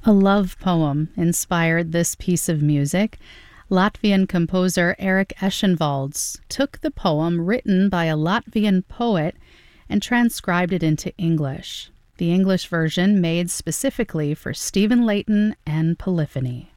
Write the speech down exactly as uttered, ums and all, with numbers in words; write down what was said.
A love poem inspired this piece of music. Latvian composer Eric Eschenwalds took the poem written by a Latvian poet and transcribed it into English. The English version made specifically for Stephen Layton and Polyphony.